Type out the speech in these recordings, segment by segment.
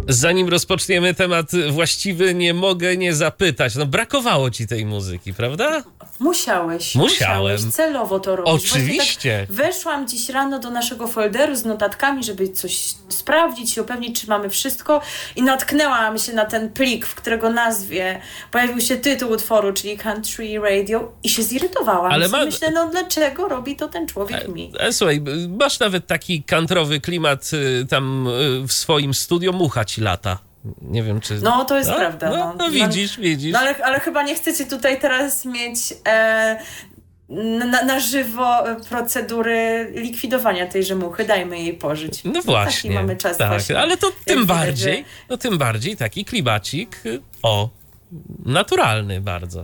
Zanim rozpoczniemy temat właściwy, nie mogę nie zapytać. No brakowało ci tej muzyki, prawda? Musiałeś celowo to robić. Oczywiście. Tak weszłam dziś rano do naszego folderu z notatkami, żeby coś sprawdzić i upewnić, czy mamy wszystko, i natknęłam się na ten plik, w którego nazwie pojawił się tytuł utworu, czyli Country Radio, i się zirytowałam. Ale myślę, no dlaczego robi to ten człowiek mi? Słuchaj, masz nawet taki countrywy klimat tam w swoim studio, mucha ci lata. Nie wiem, czy... No, to jest prawda. No, widzisz. No, ale chyba nie chcecie tutaj teraz mieć na żywo procedury likwidowania tejże muchy. Dajmy jej pożyć. No właśnie. Taki mamy czas właśnie. Ale to tym bardziej taki klimacik, naturalny bardzo.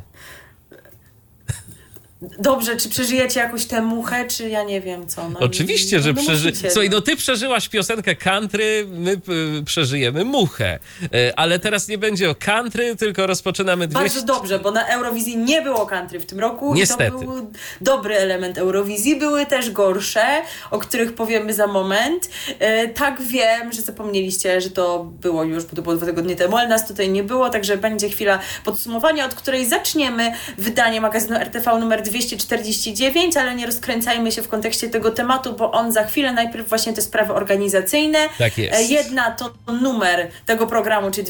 Dobrze, czy przeżyjecie jakąś tę muchę, czy ja nie wiem co? No, oczywiście, że przeżyjecie. Słuchaj, ty przeżyłaś piosenkę country, my przeżyjemy muchę. Ale teraz nie będzie o country, tylko rozpoczynamy... Bardzo dobrze, bo na Eurowizji nie było country w tym roku. Niestety. I to był dobry element Eurowizji. Były też gorsze, o których powiemy za moment. Tak, wiem, że zapomnieliście, że to było już, bo to było 2 tygodnie temu, ale nas tutaj nie było, także będzie chwila podsumowania, od której zaczniemy wydanie magazynu RTV numer 249, ale nie rozkręcajmy się w kontekście tego tematu, bo on za chwilę. Najpierw właśnie te sprawy organizacyjne. Tak jest. Jedna to numer tego programu, czyli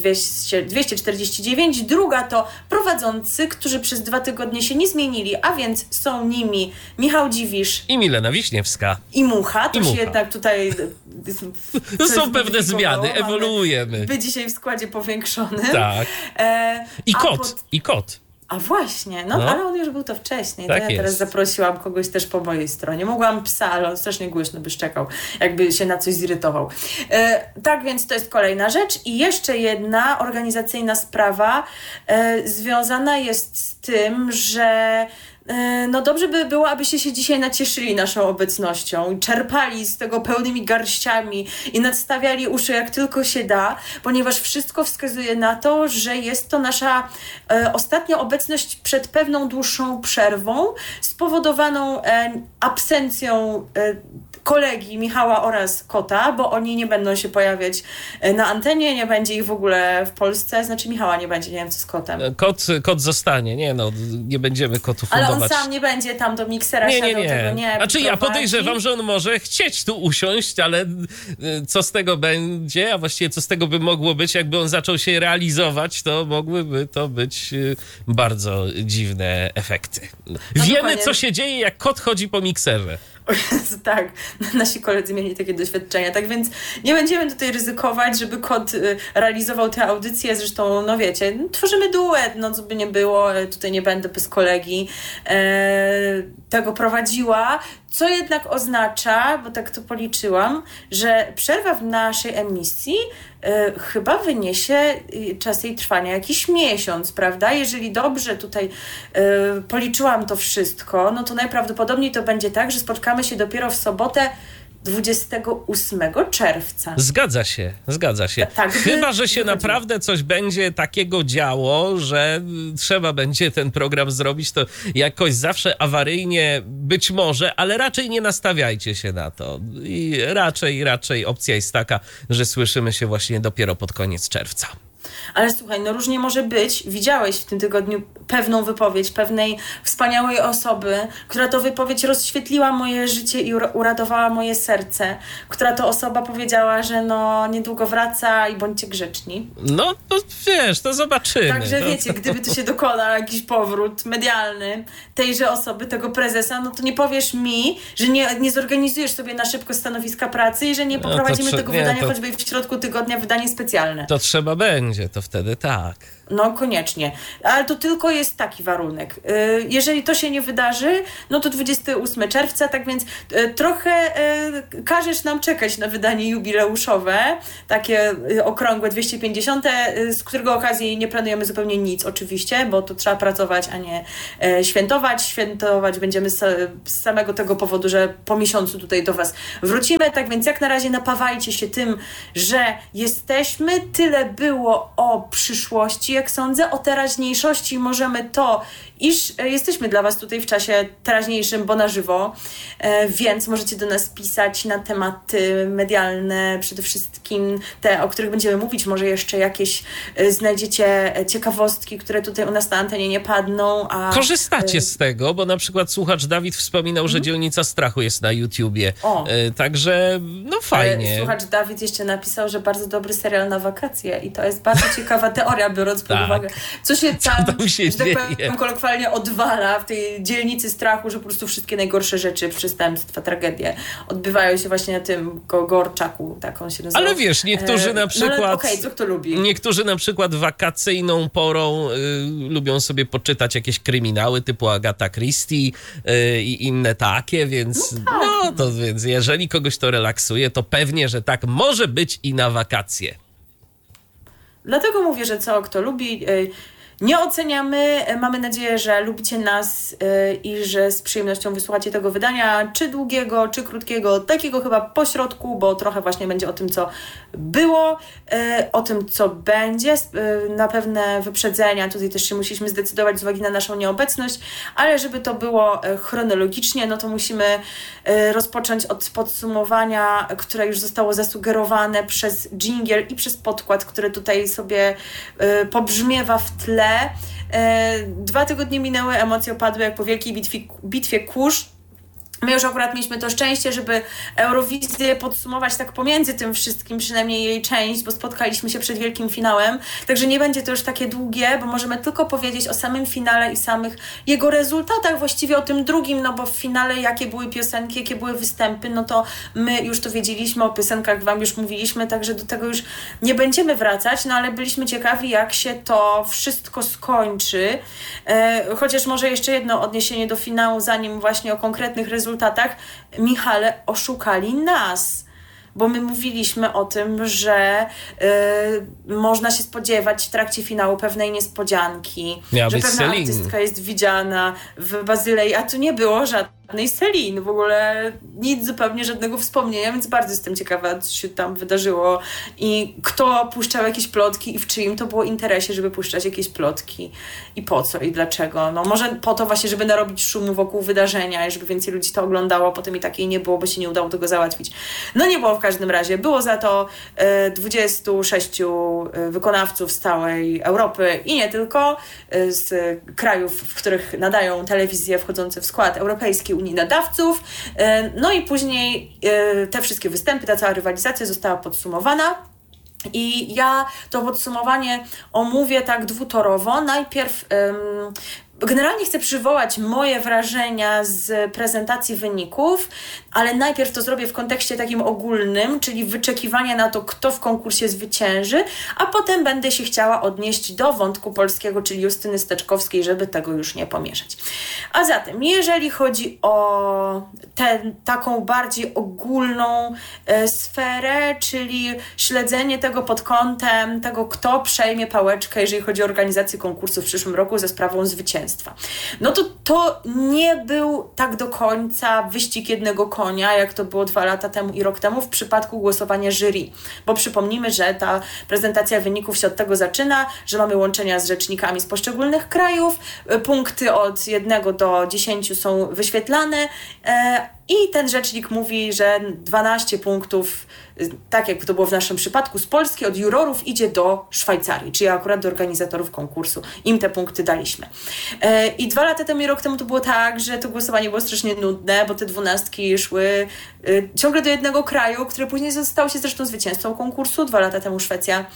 249, druga to prowadzący, którzy przez 2 tygodnie się nie zmienili, a więc są nimi Michał Dziwisz i Milena Wiśniewska. I Mucha. To się jednak tutaj... To są pewne zmiany, ewoluujemy. By dzisiaj w składzie powiększonym. Tak. I kot. A właśnie, ale on już był to wcześniej. Tak to ja teraz zaprosiłam kogoś też po mojej stronie. Mogłam psa, ale on strasznie głośno by szczekał, jakby się na coś zirytował. Tak więc to jest kolejna rzecz. I jeszcze jedna organizacyjna sprawa związana jest z tym, że dobrze by było, abyście się dzisiaj nacieszyli naszą obecnością i czerpali z tego pełnymi garściami i nadstawiali uszy jak tylko się da, ponieważ wszystko wskazuje na to, że jest to nasza ostatnia obecność przed pewną dłuższą przerwą spowodowaną absencją kolegi Michała oraz Kota, bo oni nie będą się pojawiać na antenie, nie będzie ich w ogóle w Polsce, znaczy Michała nie będzie, nie wiem co z Kotem. Kot zostanie, nie będziemy Kotu fundować. Ale on sam nie będzie tam do miksera nie. Tego nie Znaczy ja podejrzewam, że on może chcieć tu usiąść, ale co z tego będzie, a właściwie co z tego by mogło być, jakby on zaczął się realizować, to mogłyby to być bardzo dziwne efekty. Wiemy, dokładnie. Co się dzieje, jak kot chodzi po mikserze. Tak, nasi koledzy mieli takie doświadczenia, tak więc nie będziemy tutaj ryzykować, żeby Kot realizował te audycje, zresztą, wiecie, tworzymy duet, co by nie było, tutaj nie będę bez kolegi tego prowadziła, co jednak oznacza, bo tak to policzyłam, że przerwa w naszej emisji chyba wyniesie czas jej trwania jakiś miesiąc, prawda? Jeżeli dobrze tutaj policzyłam to wszystko, to najprawdopodobniej to będzie tak, że spotkamy się dopiero w sobotę 28 czerwca. Zgadza się. Tak, chyba że się naprawdę coś będzie takiego działo, że trzeba będzie ten program zrobić, to jakoś zawsze awaryjnie być może, ale raczej nie nastawiajcie się na to. I raczej opcja jest taka, że słyszymy się właśnie dopiero pod koniec czerwca. Ale słuchaj, różnie może być. Widziałeś w tym tygodniu pewną wypowiedź pewnej wspaniałej osoby, która to wypowiedź rozświetliła moje życie i uradowała moje serce. Która to osoba powiedziała, że niedługo wraca i bądźcie grzeczni. To wiesz, to zobaczymy. Także wiecie, gdyby tu się dokonał jakiś powrót medialny tejże osoby, tego prezesa, to nie powiesz mi, że nie zorganizujesz sobie na szybko stanowiska pracy i że nie poprowadzimy tego wydania, choćby w środku tygodnia wydanie specjalne. To trzeba będzie, to wtedy tak. Koniecznie. Ale to tylko jest taki warunek. Jeżeli to się nie wydarzy, to 28 czerwca, tak więc trochę każesz nam czekać na wydanie jubileuszowe, takie okrągłe 250, z którego okazji nie planujemy zupełnie nic oczywiście, bo to trzeba pracować, a nie świętować. Świętować będziemy z samego tego powodu, że po miesiącu tutaj do Was wrócimy, tak więc jak na razie napawajcie się tym, że jesteśmy. Tyle było o przyszłości, jak sądzę. O teraźniejszości możemy to iż jesteśmy dla Was tutaj w czasie teraźniejszym, bo na żywo, więc możecie do nas pisać na tematy medialne, przede wszystkim te, o których będziemy mówić, może jeszcze jakieś znajdziecie ciekawostki, które tutaj u nas na antenie nie padną. Korzystacie z tego, bo na przykład słuchacz Dawid wspominał, że Dzielnica Strachu jest na YouTubie. Także no fajnie. Słuchacz Dawid jeszcze napisał, że bardzo dobry serial na wakacje i to jest bardzo ciekawa teoria, biorąc pod uwagę, co się tam się że tak powiem, kolokwialnie odwala w tej dzielnicy strachu, że po prostu wszystkie najgorsze rzeczy, przestępstwa, tragedie odbywają się właśnie na tym Gorczaku, tak on się nazywa. Ale wiesz, niektórzy na przykład... No, okej, co kto lubi? Niektórzy na przykład wakacyjną porą lubią sobie poczytać jakieś kryminały typu Agata Christie i inne takie, więc więc jeżeli kogoś to relaksuje, to pewnie, że tak może być i na wakacje. Dlatego mówię, że co kto lubi. Nie oceniamy. Mamy nadzieję, że lubicie nas i że z przyjemnością wysłuchacie tego wydania, czy długiego, czy krótkiego, takiego chyba pośrodku, bo trochę właśnie będzie o tym, co było, o tym, co będzie, na pewne wyprzedzenia. Tutaj też się musieliśmy zdecydować z uwagi na naszą nieobecność, ale żeby to było chronologicznie, no to musimy rozpocząć od podsumowania, które już zostało zasugerowane przez dżingiel i przez podkład, który tutaj sobie pobrzmiewa w tle. 2 tygodnie minęły, emocje opadły jak po wielkiej bitwie kurz. My już akurat mieliśmy to szczęście, żeby Eurowizję podsumować tak pomiędzy tym wszystkim, przynajmniej jej część, bo spotkaliśmy się przed wielkim finałem, także nie będzie to już takie długie, bo możemy tylko powiedzieć o samym finale i samych jego rezultatach, właściwie o tym drugim, no bo w finale jakie były piosenki, jakie były występy, no to my już to wiedzieliśmy, o piosenkach Wam już mówiliśmy, także do tego już nie będziemy wracać, no ale byliśmy ciekawi, jak się to wszystko skończy, chociaż może jeszcze jedno odniesienie do finału, zanim właśnie o konkretnych rezultatach. Michale, oszukali nas, bo my mówiliśmy o tym, że można się spodziewać w trakcie finału pewnej niespodzianki, że pewna artystka jest widziana w Bazylei, a tu nie było żadnej Celine, w ogóle nic zupełnie, żadnego wspomnienia, więc bardzo jestem ciekawa, co się tam wydarzyło i kto puszczał jakieś plotki i w czyim to było interesie, żeby puszczać jakieś plotki i po co i dlaczego. No może po to właśnie, żeby narobić szumu wokół wydarzenia i żeby więcej ludzi to oglądało, potem i takiej nie było, bo się nie udało tego załatwić. No nie było w każdym razie. Było za to 26 wykonawców z całej Europy i nie tylko, z krajów, w których nadają telewizje wchodzące w skład Europejskiej Unii Nadawców. No i później te wszystkie występy, ta cała rywalizacja została podsumowana. I ja to podsumowanie omówię tak dwutorowo. Najpierw generalnie chcę przywołać moje wrażenia z prezentacji wyników, ale najpierw to zrobię w kontekście takim ogólnym, czyli wyczekiwania na to, kto w konkursie zwycięży, a potem będę się chciała odnieść do wątku polskiego, czyli Justyny Steczkowskiej, żeby tego już nie pomieszać. A zatem, jeżeli chodzi o taką bardziej ogólną sferę, czyli śledzenie tego pod kątem tego, kto przejmie pałeczkę, jeżeli chodzi o organizację konkursu w przyszłym roku za sprawą zwycięstwa. No to nie był tak do końca wyścig jednego konia, jak to było 2 lata temu i rok temu w przypadku głosowania jury. Bo przypomnijmy, że ta prezentacja wyników się od tego zaczyna, że mamy łączenia z rzecznikami z poszczególnych krajów, punkty od 1 do 10 są wyświetlane i ten rzecznik mówi, że 12 punktów, tak jak to było w naszym przypadku, z Polski od jurorów idzie do Szwajcarii, czyli akurat do organizatorów konkursu. Im te punkty daliśmy. I 2 lata temu i rok temu to było tak, że to głosowanie było strasznie nudne, bo te 12 szły ciągle do jednego kraju, który później stał się zresztą zwycięzcą konkursu. 2 lata temu Szwecja,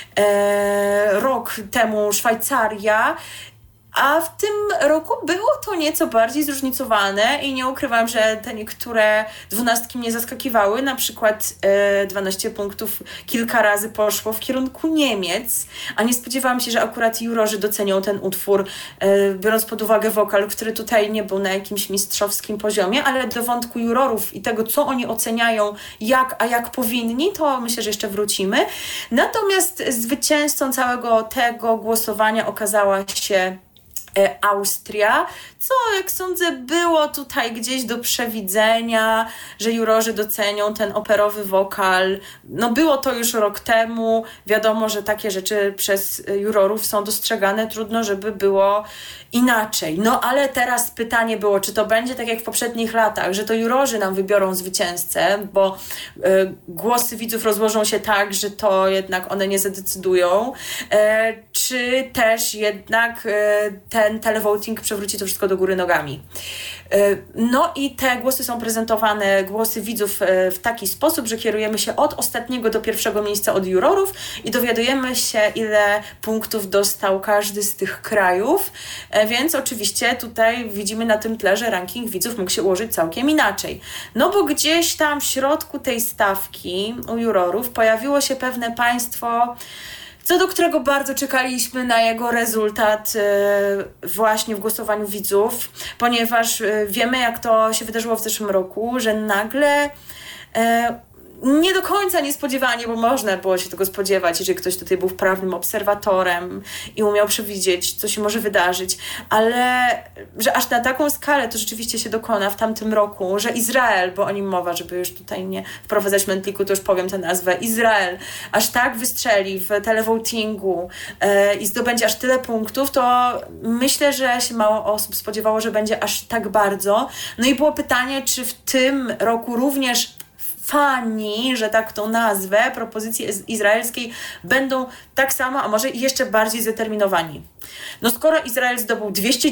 rok temu Szwajcaria. A w tym roku było to nieco bardziej zróżnicowane i nie ukrywam, że te niektóre 12 mnie zaskakiwały. Na przykład 12 punktów kilka razy poszło w kierunku Niemiec, a nie spodziewałam się, że akurat jurorzy docenią ten utwór, biorąc pod uwagę wokal, który tutaj nie był na jakimś mistrzowskim poziomie, ale do wątku jurorów i tego, co oni oceniają, jak powinni, to myślę, że jeszcze wrócimy. Natomiast zwycięzcą całego tego głosowania okazała się Austria, co jak sądzę było tutaj gdzieś do przewidzenia, że jurorzy docenią ten operowy wokal. No było to już rok temu, wiadomo, że takie rzeczy przez jurorów są dostrzegane, trudno, żeby było inaczej. No ale teraz pytanie było, czy to będzie tak jak w poprzednich latach, że to jurorzy nam wybiorą zwycięzcę, bo głosy widzów rozłożą się tak, że to jednak one nie zadecydują, czy też jednak ten televoting przewróci to wszystko do góry nogami. No i te głosy są prezentowane, głosy widzów w taki sposób, że kierujemy się od ostatniego do pierwszego miejsca od jurorów i dowiadujemy się, ile punktów dostał każdy z tych krajów, więc oczywiście tutaj widzimy na tym tle, że ranking widzów mógł się ułożyć całkiem inaczej. No bo gdzieś tam w środku tej stawki u jurorów pojawiło się pewne państwo, co do którego bardzo czekaliśmy na jego rezultat właśnie w głosowaniu widzów, ponieważ wiemy, jak to się wydarzyło w zeszłym roku, że nagle nie do końca niespodziewanie, bo można było się tego spodziewać, jeżeli ktoś tutaj był wprawnym obserwatorem i umiał przewidzieć, co się może wydarzyć, ale że aż na taką skalę to rzeczywiście się dokona w tamtym roku, że Izrael, bo o nim mowa, żeby już tutaj nie wprowadzać mętliku, to już powiem tę nazwę, Izrael aż tak wystrzeli w televotingu i zdobędzie aż tyle punktów, to myślę, że się mało osób spodziewało, że będzie aż tak bardzo. No i było pytanie, czy w tym roku również fani, że tak to nazwę, propozycji izraelskiej będą tak samo, a może jeszcze bardziej zdeterminowani. No skoro Izrael zdobył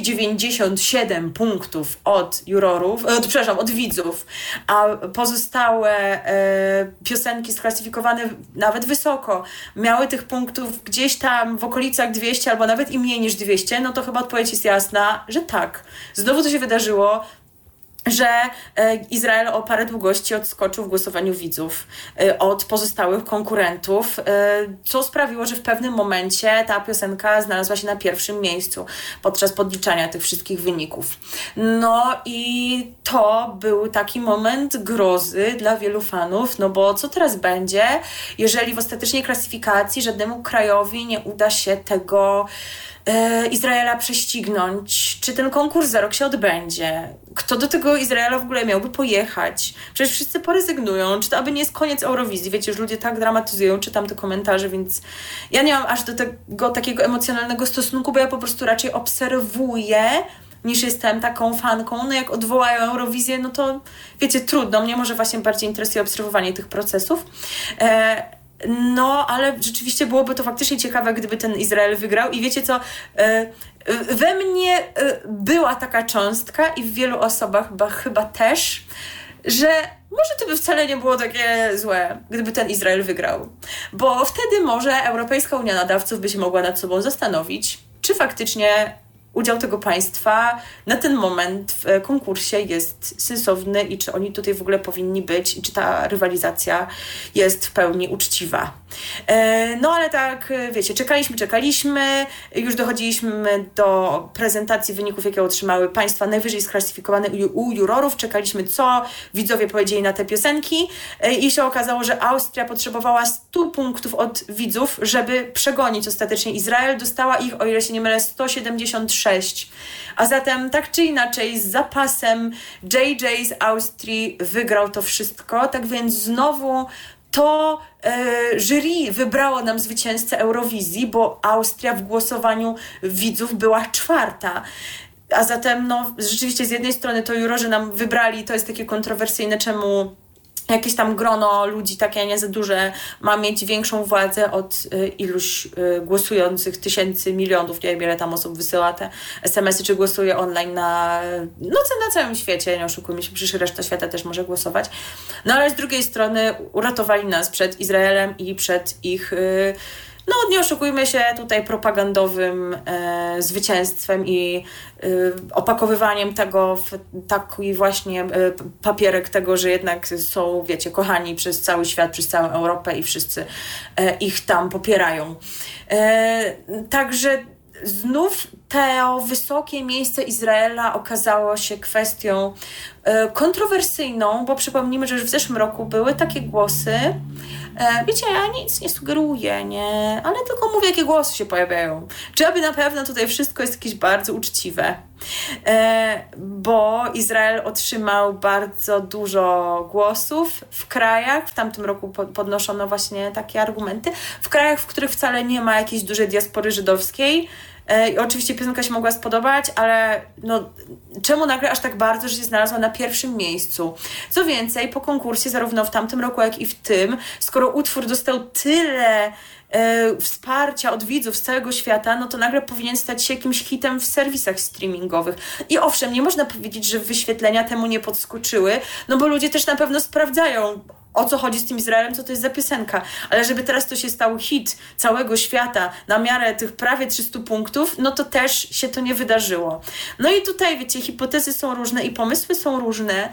297 punktów od jurorów, od widzów, a pozostałe piosenki sklasyfikowane nawet wysoko miały tych punktów gdzieś tam w okolicach 200 albo nawet i mniej niż 200, no to chyba odpowiedź jest jasna, że tak. Znowu to się wydarzyło, że Izrael o parę długości odskoczył w głosowaniu widzów od pozostałych konkurentów, co sprawiło, że w pewnym momencie ta piosenka znalazła się na pierwszym miejscu podczas podliczania tych wszystkich wyników. No i to był taki moment grozy dla wielu fanów, no bo co teraz będzie, jeżeli w ostatecznej klasyfikacji żadnemu krajowi nie uda się tego Izraela prześcignąć? Czy ten konkurs za rok się odbędzie? Kto do tego Izraela w ogóle miałby pojechać? Przecież wszyscy porezygnują. Czy to aby nie jest koniec Eurowizji? Wiecie, że ludzie tak dramatyzują, czytam te komentarze, więc ja nie mam aż do tego takiego emocjonalnego stosunku, bo ja po prostu raczej obserwuję, niż jestem taką fanką. No jak odwołają Eurowizję, no to wiecie, trudno. Mnie może właśnie bardziej interesuje obserwowanie tych procesów. No, ale rzeczywiście byłoby to faktycznie ciekawe, gdyby ten Izrael wygrał. I wiecie co, we mnie była taka cząstka i w wielu osobach chyba też, że może to by wcale nie było takie złe, gdyby ten Izrael wygrał. Bo wtedy może Europejska Unia Nadawców by się mogła nad sobą zastanowić, czy faktycznie udział tego państwa na ten moment w konkursie jest sensowny i czy oni tutaj w ogóle powinni być i czy ta rywalizacja jest w pełni uczciwa. No ale tak, wiecie, czekaliśmy, już dochodziliśmy do prezentacji wyników, jakie otrzymały państwa najwyżej sklasyfikowane u jurorów, czekaliśmy, co widzowie powiedzieli na te piosenki i się okazało, że Austria potrzebowała 100 punktów od widzów, żeby przegonić ostatecznie Izrael. Dostała ich, o ile się nie mylę, 176. A zatem tak czy inaczej z zapasem JJ z Austrii wygrał to wszystko, tak więc znowu to jury wybrało nam zwycięzcę Eurowizji, bo Austria w głosowaniu widzów była 4. A zatem no rzeczywiście z jednej strony to jurorzy nam wybrali, to jest takie kontrowersyjne, czemu jakieś tam grono ludzi, takie nie za duże, ma mieć większą władzę od iluś głosujących tysięcy, milionów, nie wiem ile tam osób wysyła te SMS-y, czy głosuje online na całym świecie, nie oszukujmy się, przecież reszta świata też może głosować. No ale z drugiej strony uratowali nas przed Izraelem i przed ich no nie oszukujmy się, tutaj propagandowym zwycięstwem i opakowywaniem tego w taki właśnie papierek tego, że jednak są, wiecie, kochani przez cały świat, przez całą Europę i wszyscy ich tam popierają. Także znów to wysokie miejsce Izraela okazało się kwestią kontrowersyjną, bo przypomnijmy, że już w zeszłym roku były takie głosy, Wiecie, ja nic nie sugeruję, nie, ale tylko mówię, jakie głosy się pojawiają. Czy aby na pewno tutaj wszystko jest jakieś bardzo uczciwe. Bo Izrael otrzymał bardzo dużo głosów w krajach, w tamtym roku podnoszono właśnie takie argumenty, w krajach, w których wcale nie ma jakiejś dużej diaspory żydowskiej. I oczywiście piosenka się mogła spodobać, ale no, czemu nagle aż tak bardzo, że się znalazła na pierwszym miejscu? Co więcej, po konkursie zarówno w tamtym roku, jak i w tym, skoro utwór dostał tyle wsparcia od widzów z całego świata, no to nagle powinien stać się jakimś hitem w serwisach streamingowych. I owszem, nie można powiedzieć, że wyświetlenia temu nie podskoczyły, no bo ludzie też na pewno sprawdzają, o co chodzi z tym Izraelem, co to jest za piosenka. Ale żeby teraz to się stał hit całego świata na miarę tych prawie 300 punktów, no to też się to nie wydarzyło. No i tutaj, wiecie, hipotezy są różne i pomysły są różne,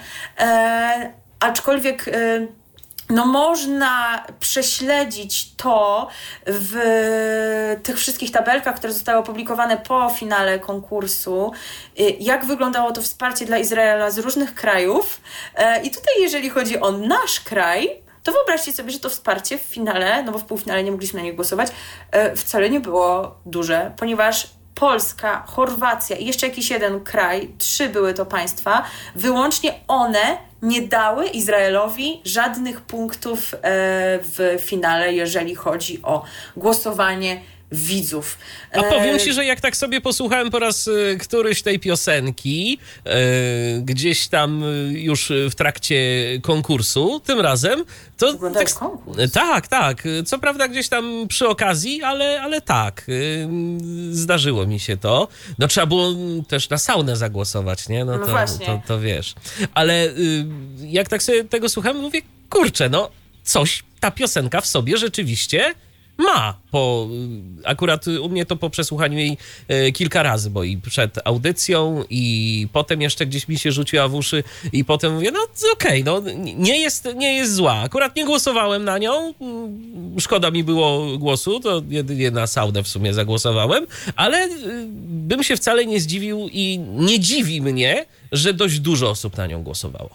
aczkolwiek no można prześledzić to w tych wszystkich tabelkach, które zostały opublikowane po finale konkursu, jak wyglądało to wsparcie dla Izraela z różnych krajów. I tutaj, jeżeli chodzi o nasz kraj, to wyobraźcie sobie, że to wsparcie w finale, no bo w półfinale nie mogliśmy na nie głosować, wcale nie było duże, ponieważ Polska, Chorwacja i jeszcze jakiś jeden kraj, 3 były to państwa, wyłącznie one nie dały Izraelowi żadnych punktów w finale, jeżeli chodzi o głosowanie widzów. A powiem ci, że jak tak sobie posłuchałem po raz któryś tej piosenki, gdzieś tam już w trakcie konkursu, tym razem, to... Wygląda jak konkurs. Tak. Co prawda gdzieś tam przy okazji, ale tak. Zdarzyło mi się to. No trzeba było też na saunę zagłosować, nie? No to wiesz. Ale jak tak sobie tego słuchałem, mówię, kurczę, no coś ta piosenka w sobie rzeczywiście ma. Akurat u mnie to po przesłuchaniu jej kilka razy, bo i przed audycją, i potem jeszcze gdzieś mi się rzuciła w uszy, i potem mówię, no okej, no nie jest zła. Akurat nie głosowałem na nią, szkoda mi było głosu, to jedynie na saunę w sumie zagłosowałem, ale bym się wcale nie zdziwił i nie dziwi mnie, że dość dużo osób na nią głosowało.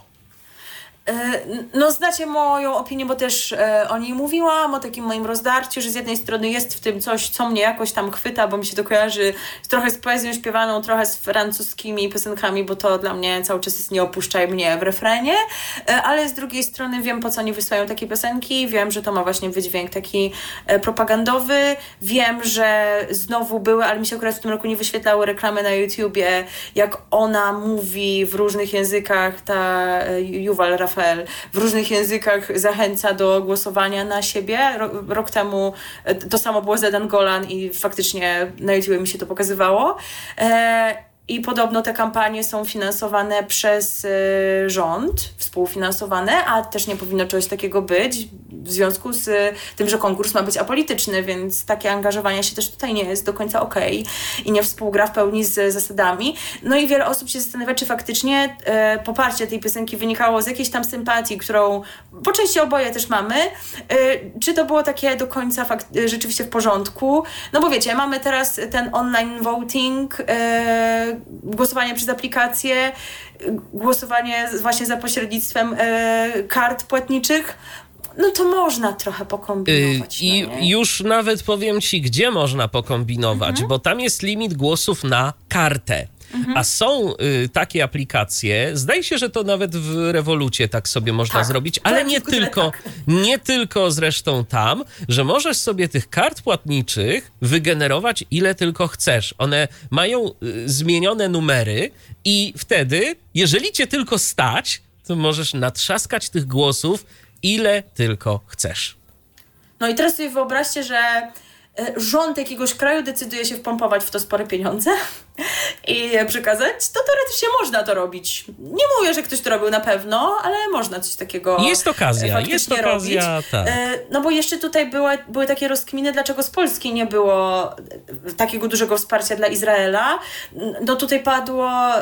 No znacie moją opinię, bo też o niej mówiłam, o takim moim rozdarciu, że z jednej strony jest w tym coś, co mnie jakoś tam chwyta, bo mi się to kojarzy trochę z poezją śpiewaną, trochę z francuskimi piosenkami, bo to dla mnie cały czas jest Nie opuszczaj mnie w refrenie, ale z drugiej strony wiem, po co oni wysyłają takie piosenki, wiem, że to ma właśnie wydźwięk taki propagandowy, wiem, że znowu były, ale mi się akurat w tym roku nie wyświetlały reklamy na YouTubie, jak ona mówi w różnych językach, ta Yuval Rafael w różnych językach zachęca do głosowania na siebie. Rok temu to samo było z Edan Golan i faktycznie na YouTube mi się to pokazywało. I podobno te kampanie są finansowane przez rząd, współfinansowane, a też nie powinno czegoś takiego być w związku z tym, że konkurs ma być apolityczny, więc takie angażowanie się też tutaj nie jest do końca okej i nie współgra w pełni z zasadami. No i wiele osób się zastanawia, czy faktycznie poparcie tej piosenki wynikało z jakiejś tam sympatii, którą po części oboje też mamy, czy to było takie do końca rzeczywiście w porządku. No bo wiecie, mamy teraz ten online voting, głosowanie przez aplikację, głosowanie właśnie za pośrednictwem kart płatniczych, no to można trochę pokombinować. I już nawet powiem ci, gdzie można pokombinować, bo tam jest limit głosów na kartę. A są takie aplikacje, zdaje się, że to nawet w Revolucie tak sobie można zrobić, ale nie tylko zresztą tam, że możesz sobie tych kart płatniczych wygenerować ile tylko chcesz. One mają zmienione numery i wtedy, jeżeli cię tylko stać, to możesz natrzaskać tych głosów ile tylko chcesz. No i teraz sobie wyobraźcie, że rząd jakiegoś kraju decyduje się wpompować w to spore pieniądze i przekazać, to teoretycznie można to robić. Nie mówię, że ktoś to robił na pewno, ale można coś takiego Jest okazja, robić. Tak. No bo jeszcze tutaj były takie rozkminy, dlaczego z Polski nie było takiego dużego wsparcia dla Izraela. No tutaj padło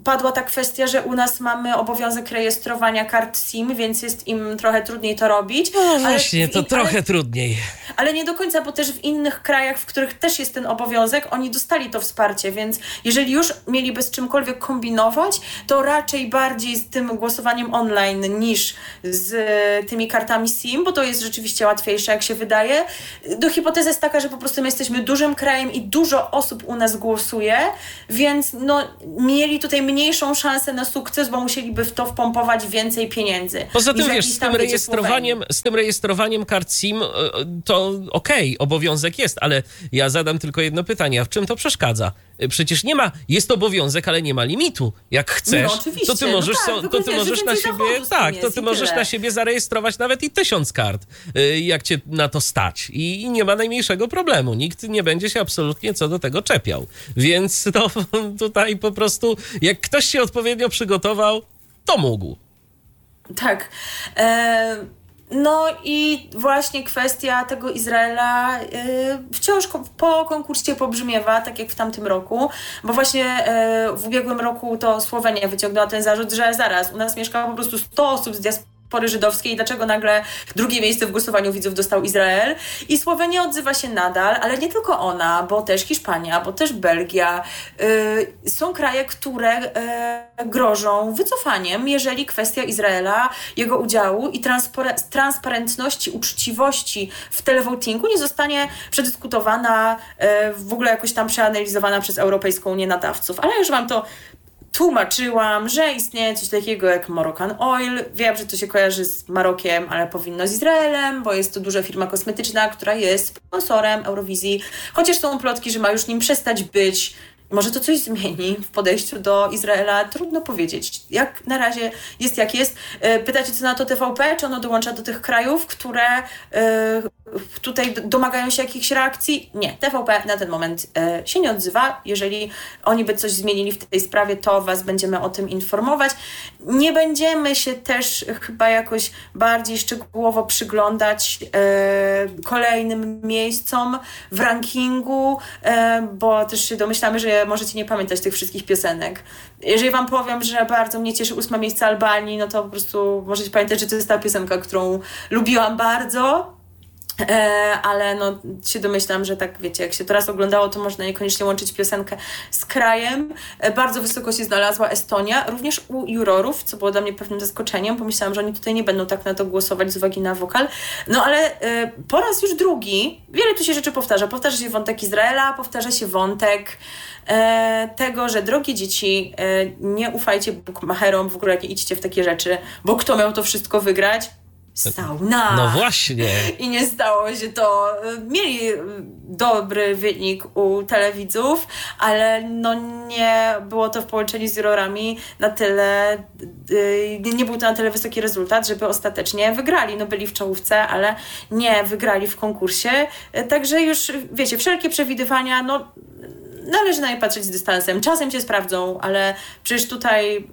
padła ta kwestia, że u nas mamy obowiązek rejestrowania kart SIM, więc jest im trochę trudniej to robić. No właśnie, to trochę trudniej. Ale nie do końca, bo też w innych krajach, w których też jest ten obowiązek, oni dostali to wsparcie, więc jeżeli już mieliby z czymkolwiek kombinować, to raczej bardziej z tym głosowaniem online niż z tymi kartami SIM, bo to jest rzeczywiście łatwiejsze, jak się wydaje. Hipoteza jest taka, że po prostu my jesteśmy dużym krajem i dużo osób u nas głosuje, więc no, mieli tutaj mniejszą szansę na sukces, bo musieliby w to wpompować więcej pieniędzy. Poza tym, wiesz, z tym rejestrowaniem kart SIM to okej, obowiązek jest, ale ja zadam tylko jedno pytanie, a w czym to przeszkadza? Przecież nie ma, jest obowiązek, ale nie ma limitu. Jak chcesz, to ty możesz, na siebie zarejestrować nawet i 1000 kart, jak cię na to stać. I nie ma najmniejszego problemu. Nikt nie będzie się absolutnie co do tego czepiał. Więc to tutaj po prostu, jak ktoś się odpowiednio przygotował, to mógł. Tak. No i właśnie kwestia tego Izraela wciąż po konkursie pobrzmiewa, tak jak w tamtym roku, bo właśnie w ubiegłym roku to Słowenia wyciągnęła ten zarzut, że zaraz, u nas mieszka po prostu 100 osób z diaspory żydowskiej i dlaczego nagle drugie miejsce w głosowaniu widzów dostał Izrael. I Słowenia odzywa się nadal, ale nie tylko ona, bo też Hiszpania, bo też Belgia. Są kraje, które grożą wycofaniem, jeżeli kwestia Izraela, jego udziału i transparentności, uczciwości w televotingu nie zostanie przedyskutowana, w ogóle jakoś tam przeanalizowana przez Europejską Unię Nadawców. Ale już wam to tłumaczyłam, że istnieje coś takiego jak Moroccan Oil. Wiem, że to się kojarzy z Marokiem, ale powinno z Izraelem, bo jest to duża firma kosmetyczna, która jest sponsorem Eurowizji. Chociaż są plotki, że ma już nim przestać być. Może to coś zmieni w podejściu do Izraela? Trudno powiedzieć. Jak na razie jest jak jest. Pytacie, co na to TVP? Czy ono dołącza do tych krajów, które tutaj domagają się jakichś reakcji? Nie. TVP na ten moment się nie odzywa. Jeżeli oni by coś zmienili w tej sprawie, to was będziemy o tym informować. Nie będziemy się też chyba jakoś bardziej szczegółowo przyglądać kolejnym miejscom w rankingu, bo też się domyślamy, że możecie nie pamiętać tych wszystkich piosenek. Jeżeli wam powiem, że bardzo mnie cieszy 8. miejsce Albanii, no to po prostu możecie pamiętać, że to jest ta piosenka, którą lubiłam bardzo, ale no się domyślam, że tak wiecie, jak się to raz oglądało, to można niekoniecznie łączyć piosenkę z krajem. Bardzo wysoko się znalazła Estonia, również u jurorów, co było dla mnie pewnym zaskoczeniem. Pomyślałam, że oni tutaj nie będą tak na to głosować z uwagi na wokal. No ale po raz już drugi, wiele tu się rzeczy powtarza. Powtarza się wątek Izraela, powtarza się wątek tego, że drogie dzieci, nie ufajcie bukmacherom, w ogóle nie idźcie w takie rzeczy, bo kto miał to wszystko wygrać? Sauna. No właśnie. I nie stało się to. Mieli dobry wynik u telewidzów, ale no nie było to w połączeniu z jurorami na tyle, nie był to na tyle wysoki rezultat, żeby ostatecznie wygrali. No byli w czołówce, ale nie wygrali w konkursie. Także już wiecie, wszelkie przewidywania, no należy na nie patrzeć z dystansem. Czasem się sprawdzą, ale przecież tutaj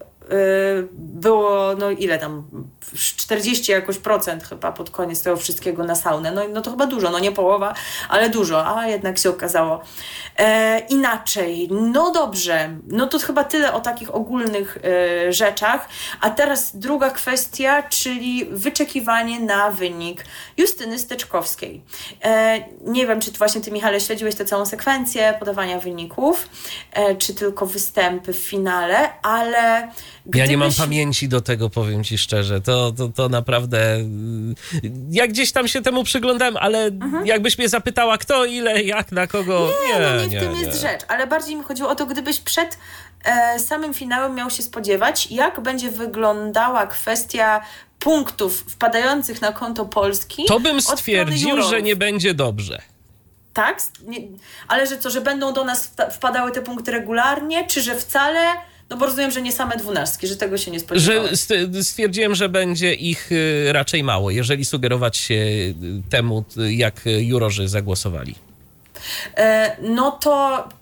było, no ile tam, 40 jakoś procent chyba pod koniec tego wszystkiego na saunę. No to chyba dużo, no nie połowa, ale dużo, a jednak się okazało inaczej. No dobrze, no to chyba tyle o takich ogólnych rzeczach. A teraz druga kwestia, czyli wyczekiwanie na wynik Justyny Steczkowskiej. Nie wiem, czy właśnie ty, Michale, śledziłeś tę całą sekwencję podawania wyników, czy tylko występy w finale, ale ja nie mam pamięci do tego, powiem ci szczerze. To naprawdę... Ja gdzieś tam się temu przyglądałem, ale jakbyś mnie zapytała, kto, ile, jak, na kogo... Nie w tym jest rzecz. Ale bardziej mi chodziło o to, gdybyś przed samym finałem miał się spodziewać, jak będzie wyglądała kwestia punktów wpadających na konto Polski. To bym stwierdził, że nie będzie dobrze. Tak? Ale że co, że będą do nas wpadały te punkty regularnie, czy że wcale... No bo rozumiem, że nie same 12, że tego się nie spodziewałem. Że stwierdziłem, że będzie ich raczej mało, jeżeli sugerować się temu, jak jurorzy zagłosowali. No to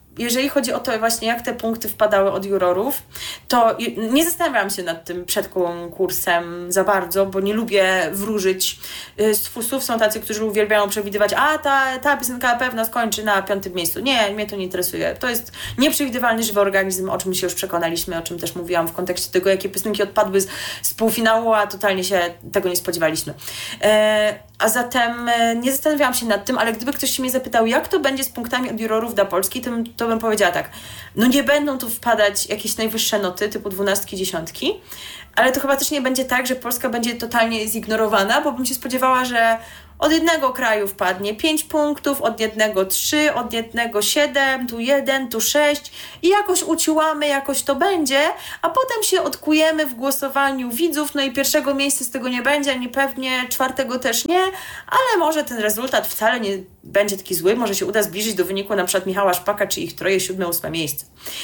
jeżeli chodzi o to właśnie, jak te punkty wpadały od jurorów, to nie zastanawiałam się nad tym przed konkursem za bardzo, bo nie lubię wróżyć z fusów. Są tacy, którzy uwielbiają przewidywać, a ta piosenka na pewno skończy na 5. miejscu. Nie, mnie to nie interesuje. To jest nieprzewidywalny żywy organizm, o czym się już przekonaliśmy, o czym też mówiłam w kontekście tego, jakie piosenki odpadły z półfinału, a totalnie się tego nie spodziewaliśmy. A zatem nie zastanawiałam się nad tym, ale gdyby ktoś się mnie zapytał, jak to będzie z punktami od jurorów dla Polski, to bym powiedziała tak, no nie będą tu wpadać jakieś najwyższe noty, typu 12, 10, ale to chyba też nie będzie tak, że Polska będzie totalnie zignorowana, bo bym się spodziewała, że od jednego kraju wpadnie 5 punktów, od jednego 3, od jednego 7, tu 1, tu 6 i jakoś uciłamy, jakoś to będzie, a potem się odkujemy w głosowaniu widzów, no i 1. miejsca z tego nie będzie, ani pewnie 4. też nie, ale może ten rezultat wcale nie będzie taki zły, może się uda zbliżyć do wyniku na przykład Michała Szpaka, czy ich 3., 7., 8. miejsce.